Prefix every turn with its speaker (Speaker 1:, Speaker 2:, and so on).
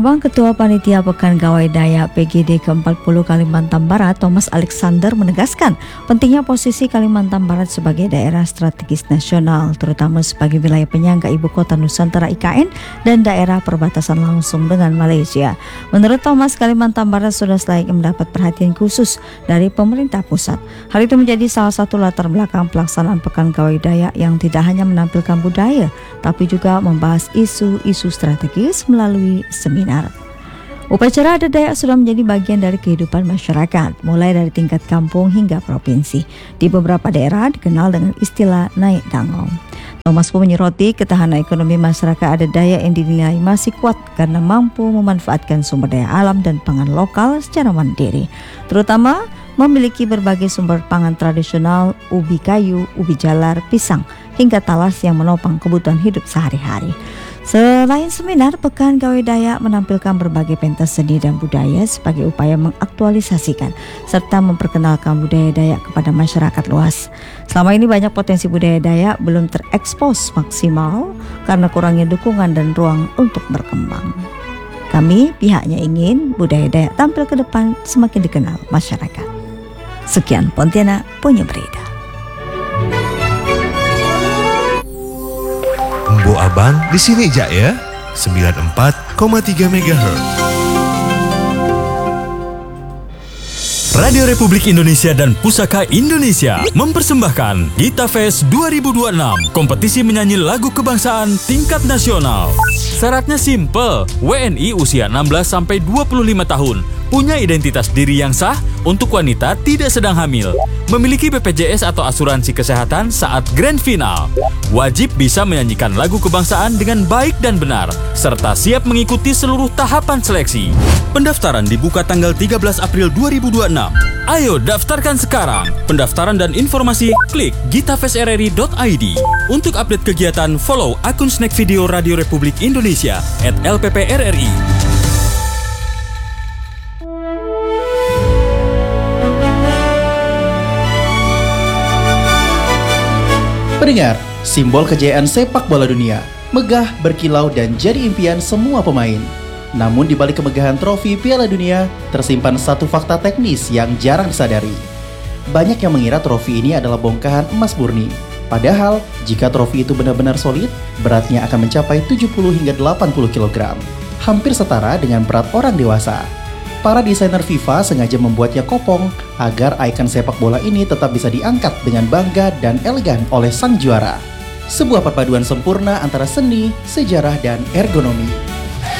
Speaker 1: Bang Ketua Panitia Pekan Gawai Dayak PGD ke-40 Kalimantan Barat, Thomas Alexander menegaskan pentingnya posisi Kalimantan Barat sebagai daerah strategis nasional, terutama sebagai wilayah penyangga Ibu Kota Nusantara IKN dan daerah perbatasan langsung dengan Malaysia. Menurut Thomas, Kalimantan Barat sudah selayaknya mendapat perhatian khusus dari pemerintah pusat. Hal itu menjadi salah satu latar belakang pelaksanaan Pekan Gawai Dayak yang tidak hanya menampilkan budaya, tapi juga membahas isu-isu strategis melalui seminar. Upacara adat Dayak sudah menjadi bagian dari kehidupan masyarakat, mulai dari tingkat kampung hingga provinsi. Di beberapa daerah dikenal dengan istilah naik dangong. Thomas pun menyoroti ketahanan ekonomi masyarakat adat Dayak yang dinilai masih kuat karena mampu memanfaatkan sumber daya alam dan pangan lokal secara mandiri, terutama memiliki berbagai sumber pangan tradisional, ubi kayu, ubi jalar, pisang, hingga talas yang menopang kebutuhan hidup sehari-hari. Selain seminar, Pekan Gawai Dayak menampilkan berbagai pentas seni dan budaya sebagai upaya mengaktualisasikan serta memperkenalkan budaya Dayak kepada masyarakat luas. Selama ini banyak potensi budaya Dayak belum terekspos maksimal karena kurangnya dukungan dan ruang untuk berkembang. Kami pihaknya ingin budaya Dayak tampil ke depan semakin dikenal masyarakat. Sekian Pontianak punya berita.
Speaker 2: Mbo Abang di sini aja ya, 94,3 MHz.
Speaker 3: Radio Republik Indonesia dan Pusaka Indonesia mempersembahkan Gita Fest 2026, kompetisi menyanyi lagu kebangsaan tingkat nasional. Syaratnya simple, WNI usia 16-25 tahun, punya identitas diri yang sah, untuk wanita tidak sedang hamil, memiliki BPJS atau asuransi kesehatan saat grand final, wajib bisa menyanyikan lagu kebangsaan dengan baik dan benar, serta siap mengikuti seluruh tahapan seleksi. Pendaftaran dibuka tanggal 13 April 2026. Ayo daftarkan sekarang. Pendaftaran dan informasi klik gitafestrri.id. Untuk update kegiatan, follow akun Snack Video Radio Republik Indonesia @LPPRRI.
Speaker 4: Pendengar, simbol kejayaan sepak bola dunia, megah, berkilau, dan jadi impian semua pemain. Namun di balik kemegahan trofi Piala Dunia, tersimpan satu fakta teknis yang jarang disadari. Banyak yang mengira trofi ini adalah bongkahan emas murni. Padahal, jika trofi itu benar-benar solid, beratnya akan mencapai 70 hingga 80 kg. Hampir setara dengan berat orang dewasa. Para desainer FIFA sengaja membuatnya kopong agar ikon sepak bola ini tetap bisa diangkat dengan bangga dan elegan oleh sang juara. Sebuah perpaduan sempurna antara seni, sejarah, dan ergonomi.